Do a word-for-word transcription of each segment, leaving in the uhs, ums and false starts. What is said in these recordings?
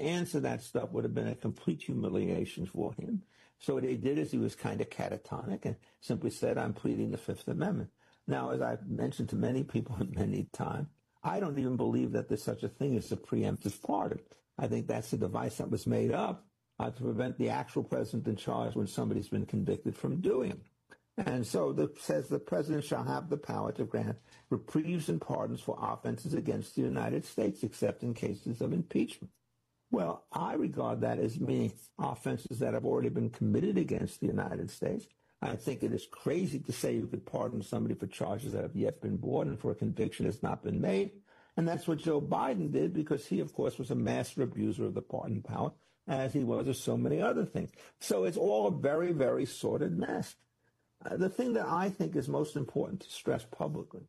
answer that stuff would have been a complete humiliation for him. So what he did is he was kind of catatonic and simply said, I'm pleading the Fifth Amendment. Now, as I've mentioned to many people at many times, I don't even believe that there's such a thing as a preemptive pardon. I think that's a device that was made up uh, to prevent the actual president in charge when somebody's been convicted from doing it. And so it says the president shall have the power to grant reprieves and pardons for offenses against the United States, except in cases of impeachment. Well, I regard that as meaning offenses that have already been committed against the United States. I think it is crazy to say you could pardon somebody for charges that have yet been brought and for a conviction that's not been made. And that's what Joe Biden did, because he, of course, was a master abuser of the pardon power, as he was of so many other things. So it's all a very, very sordid mess. Uh, the thing that I think is most important to stress publicly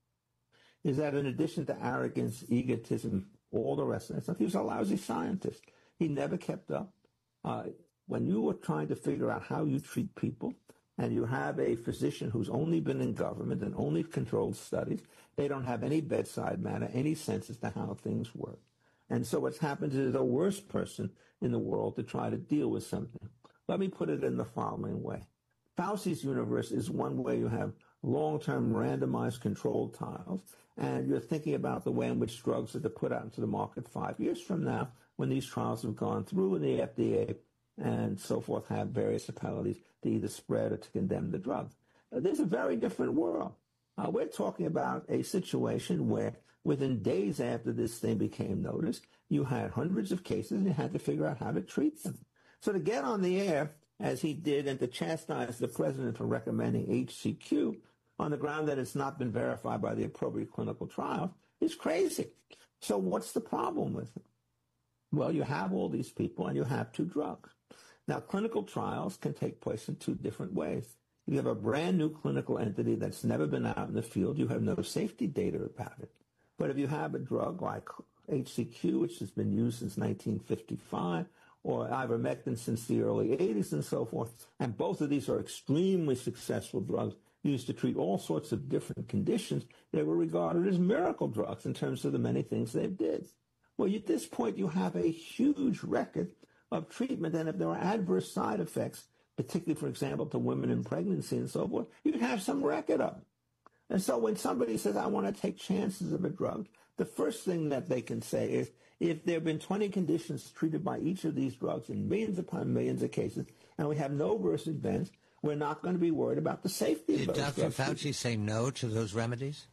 is that in addition to arrogance, egotism, all the rest of that stuff, he was a lousy scientist. He never kept up. Uh, when you were trying to figure out how you treat people, and you have a physician who's only been in government and only controlled studies, they don't have any bedside manner, any sense as to how things work. And so what's happened is the worst person in the world to try to deal with something. Let me put it in the following way. Fauci's universe is one where you have long-term randomized controlled trials, and you're thinking about the way in which drugs are to put out into the market five years from now when these trials have gone through and the F D A and so forth have various appellees to either spread or to condemn the drug. Uh, there's a very different world. Uh, we're talking about a situation where within days after this thing became noticed, you had hundreds of cases and you had to figure out how to treat them. So to get on the air, as he did, and to chastise the president for recommending H C Q on the ground that it's not been verified by the appropriate clinical trials is crazy. So what's the problem with it? Well, you have all these people and you have two drugs. Now, clinical trials can take place in two different ways. You have a brand new clinical entity that's never been out in the field. You have no safety data about it. But if you have a drug like H C Q, which has been used since nineteen fifty-five, or ivermectin since the early eighties and so forth, and both of these are extremely successful drugs used to treat all sorts of different conditions, they were regarded as miracle drugs in terms of the many things they did. Well, at this point, you have a huge record of treatment, and if there are adverse side effects, particularly, for example, to women in pregnancy and so forth, you can have some record of it. And so when somebody says, I want to take chances of a drug, the first thing that they can say is, if there have been twenty conditions treated by each of these drugs in millions upon millions of cases, and we have no adverse events, we're not going to be worried about the safety Did of those Doctor drugs. Did Doctor Fauci say no to those remedies?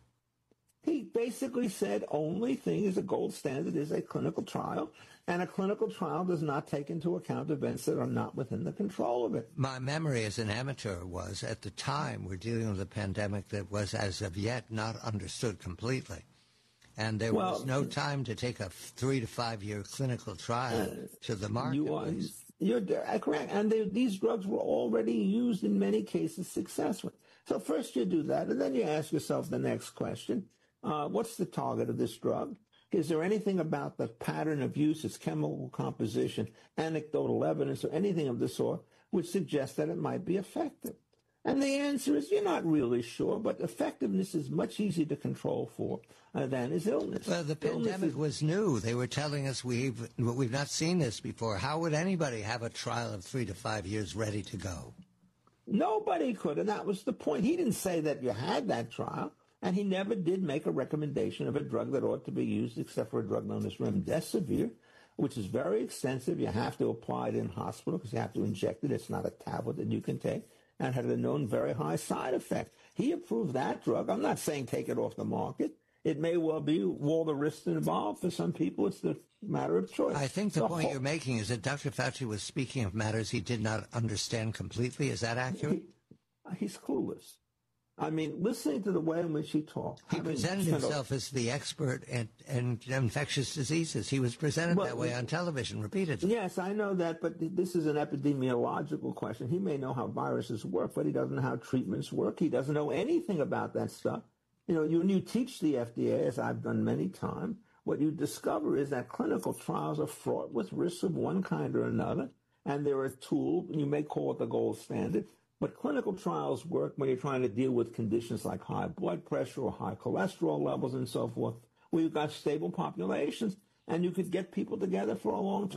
He basically said only thing is a gold standard is a clinical trial, and a clinical trial does not take into account events that are not within the control of it. My memory as an amateur was, at the time, we're dealing with a pandemic that was, as of yet, not understood completely. And there well, was no time to take a three to five year clinical trial uh, to the marketplace. You are, you're correct. And they, these drugs were already used in many cases successfully. So first you do that, and then you ask yourself the next question. Uh, what's the target of this drug? Is there anything about the pattern of use, its chemical composition, anecdotal evidence, or anything of the sort which suggests that it might be effective? And the answer is you're not really sure, but effectiveness is much easier to control for uh, than is illness. Well, the pandemic is, was new. They were telling us we've we've not seen this before. How would anybody have a trial of three to five years ready to go? Nobody could, and that was the point. He didn't say that you had that trial. And he never did make a recommendation of a drug that ought to be used except for a drug known as remdesivir, which is very extensive. You have to apply it in hospital because you have to inject it. It's not a tablet that you can take, and had a known very high side effect. He approved that drug. I'm not saying take it off the market. It may well be all the risks involved. For some people, it's the matter of choice. I think the, the point whole, you're making is that Doctor Fauci was speaking of matters he did not understand completely. Is that accurate? He, he's clueless. I mean, listening to the way in which he talked. He presented himself as the expert in, in infectious diseases. He was presented well, that way on television repeatedly. Yes, I know that, but this is an epidemiological question. He may know how viruses work, but he doesn't know how treatments work. He doesn't know anything about that stuff. You know, you, when you teach the F D A, as I've done many times, what you discover is that clinical trials are fraught with risks of one kind or another, and they're a tool, you may call it the gold standard, but clinical trials work when you're trying to deal with conditions like high blood pressure or high cholesterol levels and so forth, where you've got stable populations. and you could get people together for a long time.